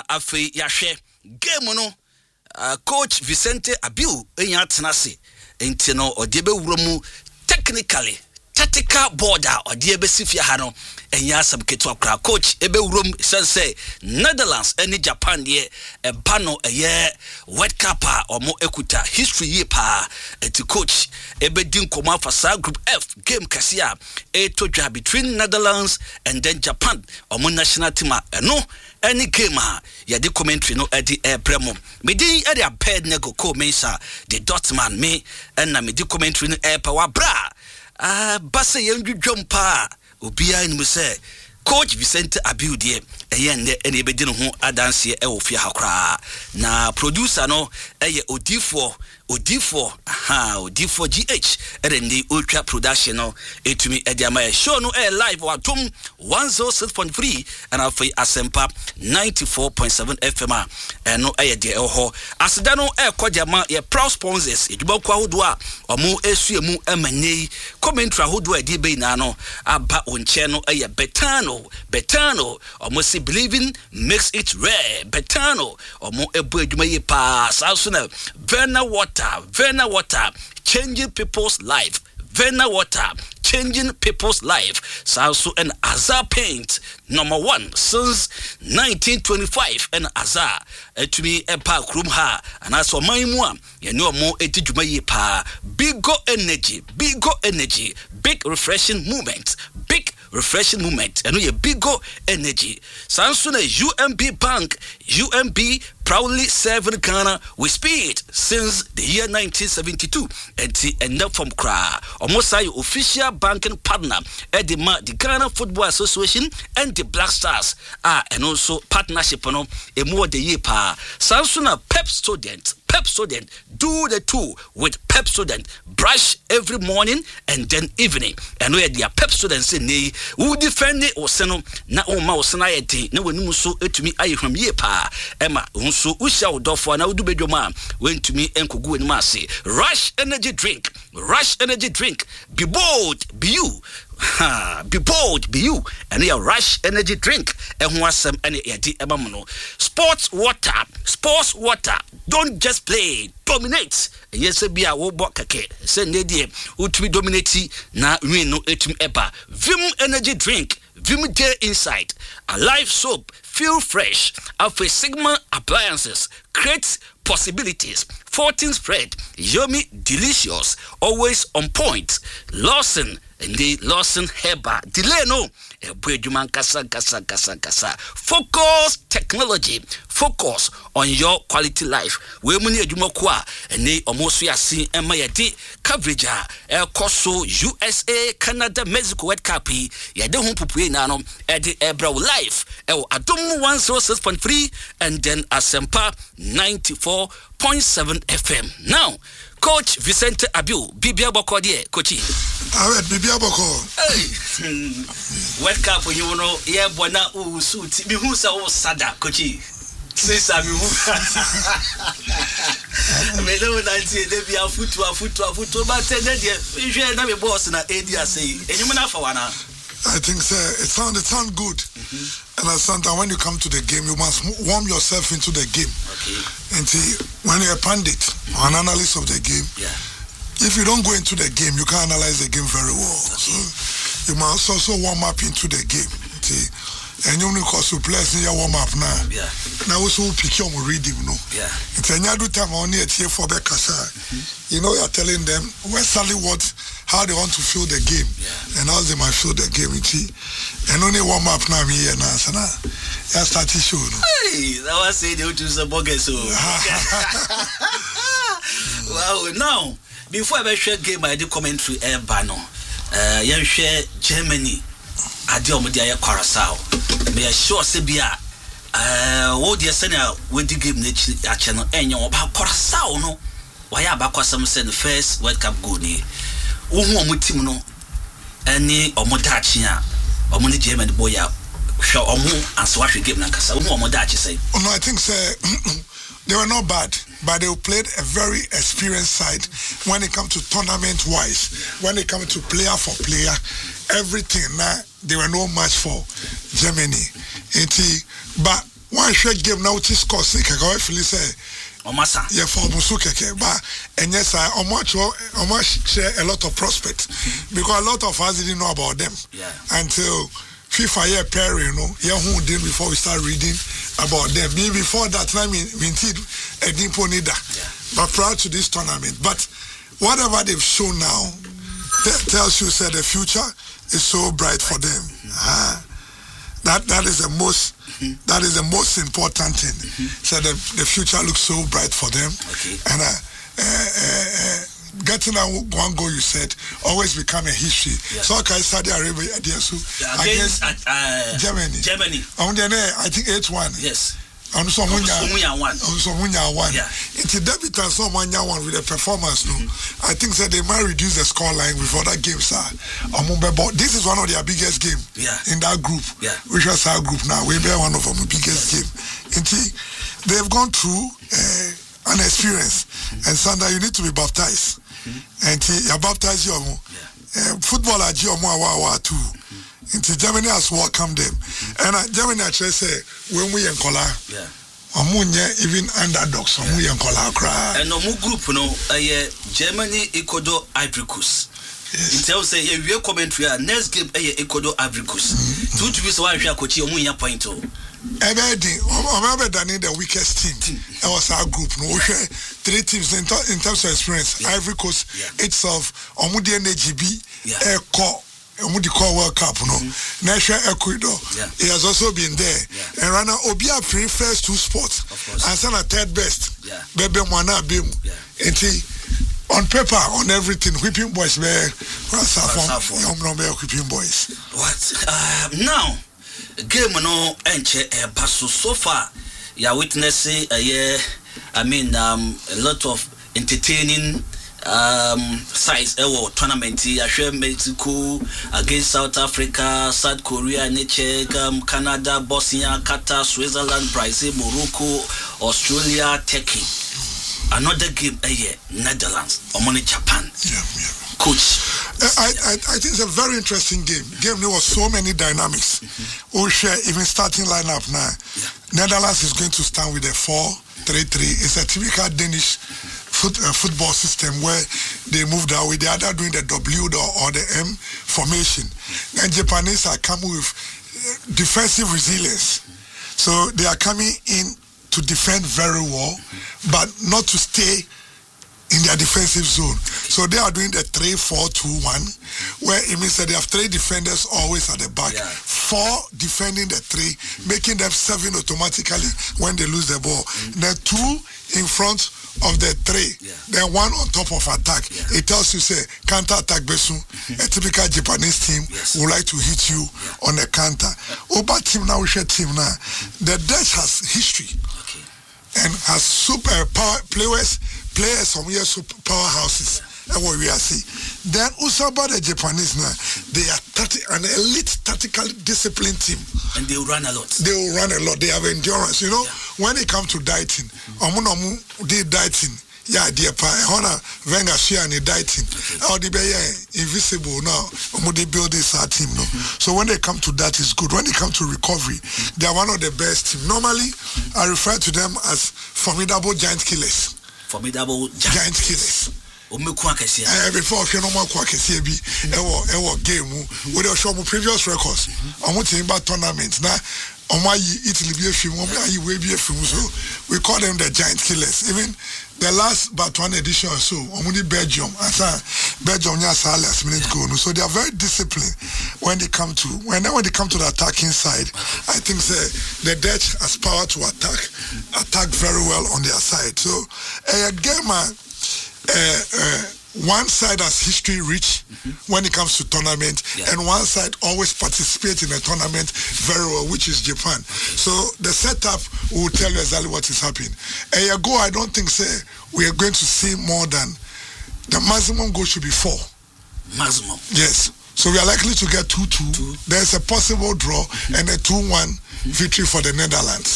afi yahwe game no coach Vicente Abiu enya tenase enti no ode be wuro mu technically tactical border ode be sifia ha no enya asam keto akra coach ebe wurom sense Netherlands and Japan de eba no eye World Cup omo ekuta history ye pa eti coach ebe din koma for group F game kasia etodwa between Netherlands and then Japan omo national team no any game ya di commentary no edi premo me di edi aped nego ko mensa the Dortmund me na me di commentary no power bra base yendwodwom pa obia ni say coach Vicente Abiu de ene ebedi no ho adanse wo fie hakra na producer no Odifo GH erende ultra production no etumi ediama show no live watom 106.3 and afei Asempa 94.7 FM no de ho aseda no kojama ye proud sponsors edubakwa hodo a omo esuemu amanye commentary hodo a de be na no aba onche no Betano omo si believing makes it rare Betano omo ebu eduma ye pa so na Verna water changing people's life. Verna water changing people's life. Salso and Azar paint number 1 since 1925 and Azar to me a park room ha and as for my one you know more etijuma pa big energy big refreshing moment and we a big energy. Samsung UMB Bank, UMB proudly serving Ghana with speed since the year 1972 and now from Kra. Almost our official banking partner at the Ghana Football Association and the Black Stars and also partnership on a more the year pa. Samsung a Pep student, do the two with Pep student, brush every morning and then evening. And we had their Pep students in the who defend it or seno na oma or sanayeti, no one so to me I from ye pa Emma unso usha udofo na udu bedoma went to me and kugu and masi. Rush energy drink, be bold, be you. Be bold, be you, and your Rush energy drink, and want some any ebamono. Sports water, don't just play, dominate. Yes, be a wobokake, send the utmi dominati, na no etum eba. Vim energy drink, Vim Day Inside, a live soap, feel fresh, Alpha Sigma appliances, creates possibilities. 14 spread, yummy, delicious, always on point. Lawson and the Lawson Heba. Delay no. Focus technology. Focus on your quality life. We muni edumokwa ene omoso yasi emayedi coverage koso USA, Canada, Mexico World Cup yede ho pupuye na no ede ebra life adom 106.3 and then Asempa 94.7 FM. Now Coach Vicente Abiu, Bibia Boko de, Coachy. Bibia Boko. Hey, World Cup, you know, yeah, bona suit. Me who's a sada, Coachy. Since I'm you. Me don't say they be a foot, but then you should have a boss in a ADA say, and you know for one. I think it sound good. And at some time when you come to the game, you must warm yourself into the game. Okay. And see, when you're a pundit or an analyst of the game, if you don't go into the game, you can't analyze the game very well. Okay. So you must also warm up into the game. See, and you know, because you play warm up now. Yeah. Now also pick your reading, you know. Yeah. It's a new time only at here for the Kasa. You know, you're telling them exactly how they want to feel the game and how they might feel the game. See, and only warm up now here now. So now, you start to show. Hey, that was saying they would do some bogus. Wow, now before I share game, I do commentary air banner. You share Germany. I do omo dia Curacao. Me sure say bia what dey say na we di game na a channel enyo oba Curacao no. Why abakwasam say the first World Cup goal ni. Wo hu omo team no ani omo dachi a omo ni Germany boy ya hwe omo anso ahwe game na kasa. Wo hu omo dachi say. Oh no, I think say they were not bad, but they played a very experienced side when it comes to tournament wise. When it comes to player for player, everything now they were no match for Germany. But one share game now to score sick I go feel say Omasa yeah for musu keke but and yes I share a lot of prospects because a lot of us didn't know about them until FIFA year pair, you know, who did before we start reading about them. Me before that time, we did a dimpo neither. But prior to this tournament, but whatever they've shown now tells you that the future is so bright for them. That is the most important thing. So the future looks so bright for them. And getting one goal, you said, always become a history. So okay, Saudi Arabia against Germany. I think 8-1. Yes. And so one. Yeah. It's a debut and so one with the performance. No, I think that they might reduce the score line with other games. This is one of their biggest game in that group. Which was our group now. We bear one of our biggest game. They've gone through an experience, and Sandra, you need to be baptized. And you baptize your football at War too. Into Germany has welcomed them. And Germany actually say when we in Kola, even underdogs, we in Kola cry. And no more group, Germany, Ecuador, Ivory Coast. In terms of a commentary, next game, Ecuador, Ivory Coast. 2 to be so I shall coach you point. Everything, the weakest team. That was our group. No, 3 teams in terms of experience. Ivory Coast itself, Omudi NGB, Echo. Omudi World Cup, no. National Ecuador. He has also been there. And Rana Obia prefers 2 sports. And Sana third best. Bebe Mwana Bim. And on paper, on everything, whipping boys, whipping boys. What? Now, game no enche paso so far. You witnessing a lot of entertaining size tournament. I share Mexico against South Africa, South Korea, Czech, Canada, Bosnia, Qatar, Switzerland, Brazil, Morocco, Australia, Turkey. Another game Netherlands, Omoni Japan. Coach, I think it's a very interesting game. There was so many dynamics. Share even starting lineup now. Netherlands is going to stand with a 4-3-3. It's a typical Danish football system where they move that way. They are doing the W or the M formation. And Japanese are coming with defensive resilience. So they are coming in to defend very well, but not to stay in their defensive zone. So they are doing the 3-4-2-1, where it means that they have 3 defenders always at the back, 4 defending the 3, making them 7 automatically when they lose the ball. Then 2 in front of the 3, then 1 on top of attack. It tells you, say, counter-attack Besu. A typical Japanese team would like to hit you on a counter. Oba team now, we share team now. The Dutch has history and has super power players from here, super powerhouses. That's what we are seeing. Then Usaba, the Japanese now, they are an elite tactically disciplined team. And they will run a lot. They have endurance. You know, when it comes to dieting, they dieting. Yeah, dear pa, Hona Venga share and dieting. How they be invisible now. They build this team. No? So when they come to that, it's good. When they come to recovery, they are one of the best teams. Normally, I refer to them as formidable giant killers. Formidable giant killers. Before you know more quackers be game with show previous records. I'm talking about tournaments now. Italy be a film, will be a film. So we call them the giant killers. Even the last Batuan edition or so, only Belgium. Belgium last minute goal. So they are very disciplined when they come to the attacking side. I think the Dutch has power to attack very well on their side. So a game. One side has history rich when it comes to tournament, and one side always participates in a tournament very well, which is Japan. So the setup will tell you exactly what is happening. A year ago, I don't think we are going to see more than the maximum goal should be 4. Maximum. Yes. So we are likely to get 2-2. There's a possible draw and a 2-1 victory for the Netherlands.